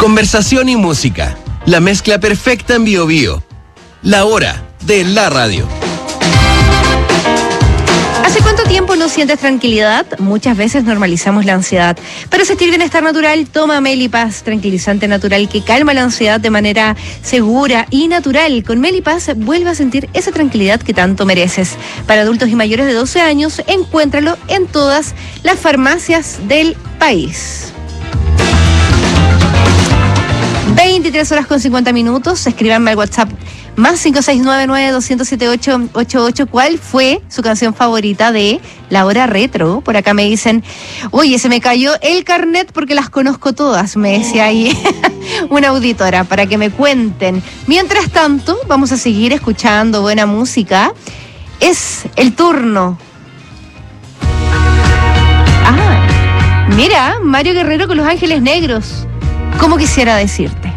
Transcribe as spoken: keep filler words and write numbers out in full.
Conversación y música. La mezcla perfecta en Bio Bio. La hora de la radio. ¿Hace cuánto tiempo no sientes tranquilidad? Muchas veces normalizamos la ansiedad. Para sentir bienestar natural, toma Melipaz, tranquilizante natural que calma la ansiedad de manera segura y natural. Con Melipaz vuelve a sentir esa tranquilidad que tanto mereces. Para adultos y mayores de doce años, encuéntralo en todas las farmacias del país. veintitrés horas con cincuenta minutos. Escríbanme al WhatsApp más cinco seis nueve nueve, dos cero siete, ocho ocho ocho. ¿Cuál fue su canción favorita de la hora retro? Por acá me dicen, oye, se me cayó el carnet porque las conozco todas, me decía ahí una auditora, para que me cuenten. Mientras tanto, vamos a seguir escuchando buena música. Es el turno. Ah, mira, Mario Guerrero con Los Ángeles Negros. ¿Cómo quisiera decirte?